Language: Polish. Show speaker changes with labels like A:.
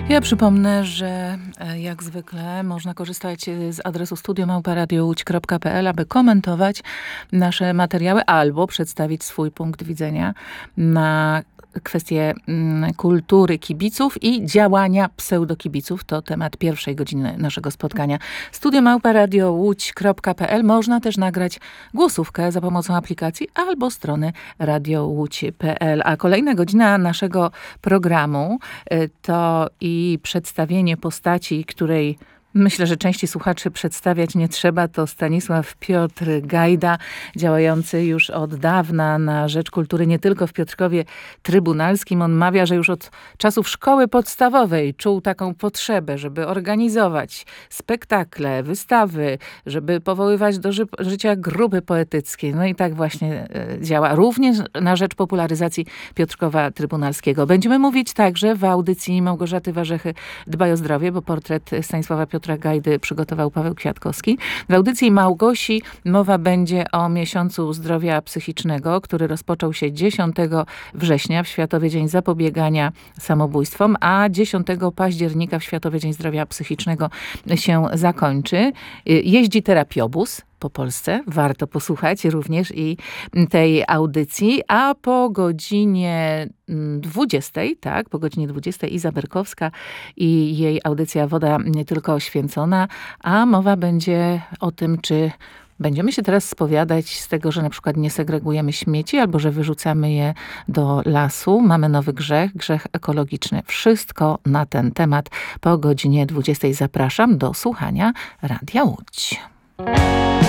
A: Ja przypomnę, że jak zwykle można korzystać z adresu studio@radiowłódź.pl, aby komentować nasze materiały albo przedstawić swój punkt widzenia na kwestie kultury kibiców i działania pseudokibiców. To temat pierwszej godziny naszego spotkania. studio@radiowłódź.pl. Można też nagrać głosówkę za pomocą aplikacji albo strony radiowłódź.pl. A kolejna godzina naszego programu to i przedstawienie postaci, której myślę, że części słuchaczy przedstawiać nie trzeba. To Stanisław Piotr Gajda, działający już od dawna na rzecz kultury, nie tylko w Piotrkowie Trybunalskim. On mawia, że już od czasów szkoły podstawowej czuł taką potrzebę, żeby organizować spektakle, wystawy, żeby powoływać do życia grupy poetyckie. No i tak właśnie działa. Również na rzecz popularyzacji Piotrkowa Trybunalskiego. Będziemy mówić także w audycji Małgorzaty Warzechy Dbaj o zdrowie, bo portret Stanisława Piotra Gajdy przygotował Paweł Kwiatkowski. W audycji Małgosi mowa będzie o miesiącu zdrowia psychicznego, który rozpoczął się 10 września w Światowy Dzień Zapobiegania Samobójstwom, a 10 października w Światowy Dzień Zdrowia Psychicznego się zakończy. Jeździ terapiobus po Polsce. Warto posłuchać również i tej audycji. A po godzinie 20, tak, po godzinie 20 Iza Berkowska i jej audycja Woda nie tylko oświęcona, a mowa będzie o tym, czy będziemy się teraz spowiadać z tego, że na przykład nie segregujemy śmieci albo że wyrzucamy je do lasu. Mamy nowy grzech ekologiczny. Wszystko na ten temat po godzinie 20. Zapraszam do słuchania Radia Łódź.